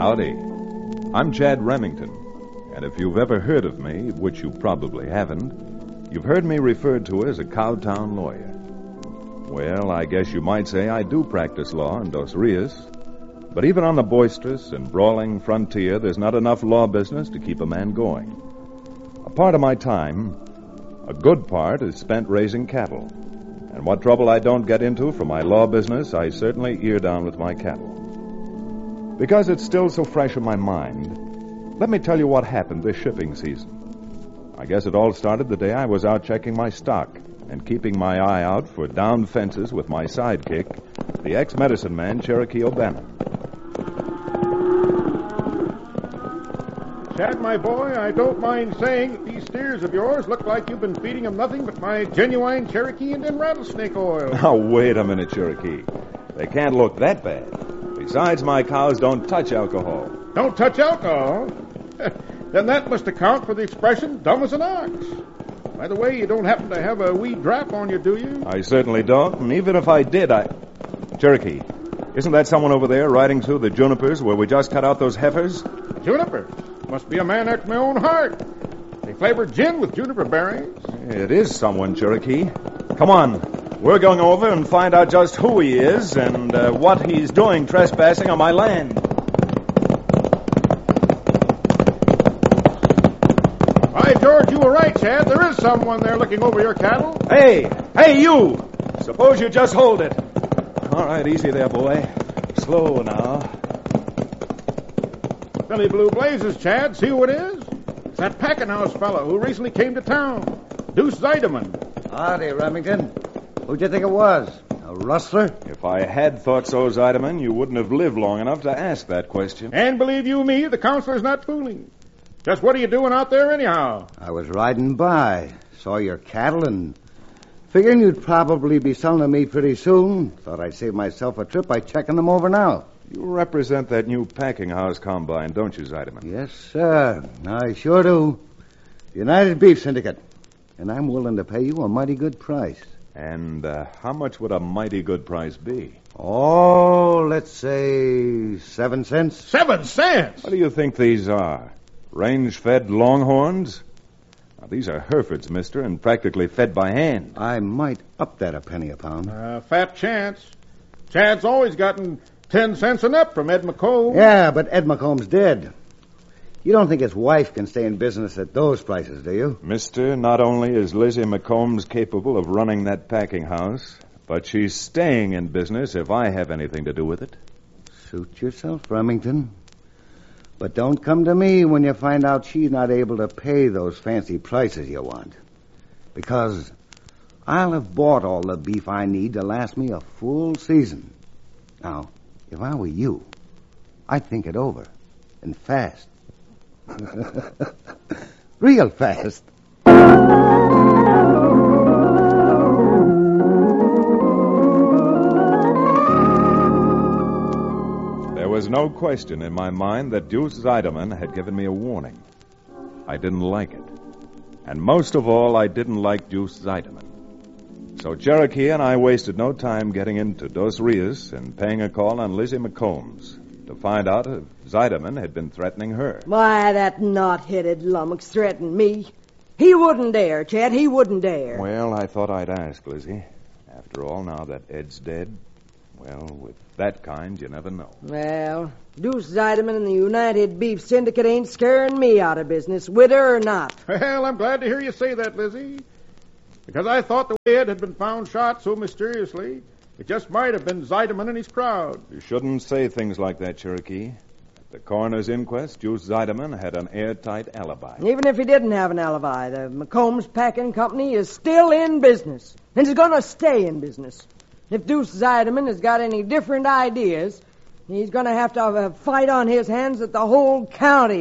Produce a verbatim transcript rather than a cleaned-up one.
Howdy. I'm Chad Remington, and if you've ever heard of me, which you probably haven't, you've heard me referred to as a Cowtown lawyer. Well, I guess you might say I do practice law in Dos Rios, but even on the boisterous and brawling frontier, there's not enough law business to keep a man going. A part of my time, a good part, is spent raising cattle, and what trouble I don't get into for my law business, I certainly ear down with my cattle. Because it's still so fresh in my mind, let me tell you what happened this shipping season. I guess it all started the day I was out checking my stock and keeping my eye out for downed fences with my sidekick, the ex-medicine man, Cherokee O'Bannon. Chad, my boy, I don't mind saying that these steers of yours look like you've been feeding them nothing but my genuine Cherokee Indian rattlesnake oil. Now, wait a minute, Cherokee. They can't look that bad. Besides, my cows don't touch alcohol. Don't touch alcohol? Then that must account for the expression, dumb as an ox. By the way, you don't happen to have a wee drap on you, do you? I certainly don't, and even if I did, I... Cherokee, isn't that someone over there riding through the junipers where we just cut out those heifers? Juniper? Must be a man after my own heart. They flavor gin with juniper berries. It is someone, Cherokee. Come on. We're going over and find out just who he is and uh, what he's doing trespassing on my land. By George, you were right, Chad. There is someone there looking over your cattle. Hey! Hey, you! Suppose you just hold it. All right, easy there, boy. Slow now. Billy Blue Blazes, Chad. See who it is? It's that packing house fellow who recently came to town. Deuce Zeideman. Howdy, Remington. Who'd you think it was? A rustler? If I had thought so, Zeideman, you wouldn't have lived long enough to ask that question. And believe you me, the counselor's not fooling. Just what are you doing out there anyhow? I was riding by, saw your cattle, and figuring you'd probably be selling them me pretty soon. Thought I'd save myself a trip by checking them over now. You represent that new packing house combine, don't you, Zeideman? Yes, sir. I sure do. United Beef Syndicate. And I'm willing to pay you a mighty good price. And uh, how much would a mighty good price be? Oh, let's say seven cents. Seven cents? What do you think these are? Range-fed longhorns? Now, these are Herefords, mister, and practically fed by hand. I might up that a penny a pound. Uh, fat chance. Chad's always gotten ten cents and up from Ed McComb. Yeah, but Ed McComb's dead. You don't think his wife can stay in business at those prices, do you? Mister, not only is Lizzie McCombs capable of running that packing house, but she's staying in business if I have anything to do with it. Suit yourself, Remington. But don't come to me when you find out she's not able to pay those fancy prices you want. Because I'll have bought all the beef I need to last me a full season. Now, if I were you, I'd think it over. And fast. Real fast. There was no question in my mind that Deuce Zeideman had given me a warning. I didn't like it. And most of all, I didn't like Deuce Zeideman. So Cherokee and I wasted no time getting into Dos Rios and paying a call on Lizzie McCombs to find out if Zeideman had been threatening her. Why, that knot-headed lummox threatened me. He wouldn't dare, Chad. He wouldn't dare. Well, I thought I'd ask, Lizzie. After all, now that Ed's dead, well, with that kind, you never know. Well, Deuce Zeideman and the United Beef Syndicate ain't scaring me out of business, with her or not. Well, I'm glad to hear you say that, Lizzie. Because I thought the way Ed had been found shot so mysteriously, it just might have been Zeideman and his crowd. You shouldn't say things like that, Cherokee. At the coroner's inquest, Deuce Zeideman had an airtight alibi. Even if he didn't have an alibi, the McCombs Packing Company is still in business. And is going to stay in business. If Deuce Zeideman has got any different ideas, he's going to have to have a fight on his hands that the whole county